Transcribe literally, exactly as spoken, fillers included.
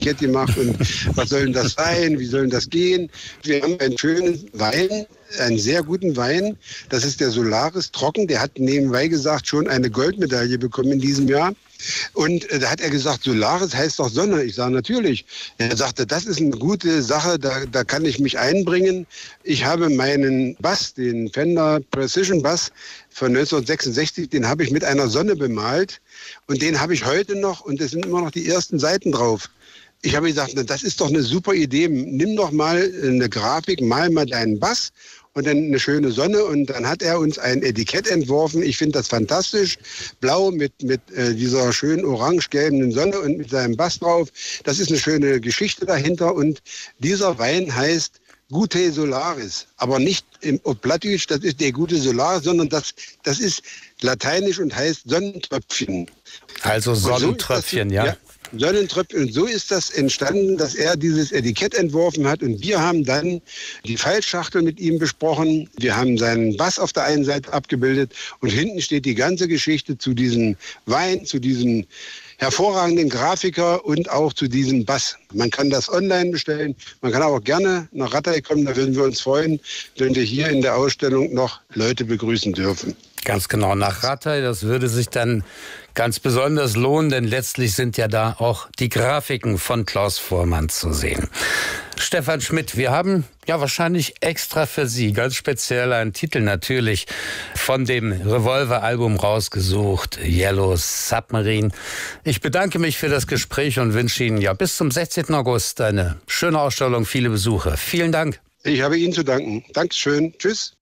Etikett gemacht und was soll denn das sein, wie soll denn das gehen? Wir haben einen schönen Wein, einen sehr guten Wein, das ist der Solaris Trocken, der hat nebenbei gesagt schon eine Goldmedaille bekommen in diesem Jahr. Und äh, da hat er gesagt, Solaris heißt doch Sonne. Ich sage, natürlich. Er sagte, das ist eine gute Sache, da, da kann ich mich einbringen. Ich habe meinen Bass, den Fender Precision Bass von neunzehnhundertsechsundsechzig, den habe ich mit einer Sonne bemalt. Und den habe ich heute noch und es sind immer noch die ersten Seiten drauf. Ich habe gesagt, na, das ist doch eine super Idee. Nimm doch mal eine Grafik, mal mal deinen Bass und dann eine schöne Sonne. Und dann hat er uns ein Etikett entworfen. Ich finde das fantastisch. Blau mit, mit äh, dieser schönen orange-gelben Sonne und mit seinem Bass drauf. Das ist eine schöne Geschichte dahinter. Und dieser Wein heißt Gute Solaris. Aber nicht im Plattdeutsch, das ist der gute Solaris, sondern das, das ist lateinisch und heißt Sonnentröpfchen. Also Sonnentröpfchen, so das, ja. ja. Sonnentröpfchen. Und so ist das entstanden, dass er dieses Etikett entworfen hat. Und wir haben dann die Faltschachtel mit ihm besprochen. Wir haben seinen Bass auf der einen Seite abgebildet. Und hinten steht die ganze Geschichte zu diesem Wein, zu diesem hervorragenden Grafiker und auch zu diesem Bass. Man kann das online bestellen. Man kann auch gerne nach Rattay kommen. Da würden wir uns freuen, wenn wir hier in der Ausstellung noch Leute begrüßen dürfen. Ganz genau, nach Rattay. Das würde sich dann ganz besonders lohnen, denn letztlich sind ja da auch die Grafiken von Klaus Voormann zu sehen. Stefan Schmidt, wir haben ja wahrscheinlich extra für Sie ganz speziell einen Titel natürlich von dem Revolver-Album rausgesucht, Yellow Submarine. Ich bedanke mich für das Gespräch und wünsche Ihnen ja bis zum sechzehnten August eine schöne Ausstellung, viele Besucher. Vielen Dank. Ich habe Ihnen zu danken. Dankeschön. Tschüss.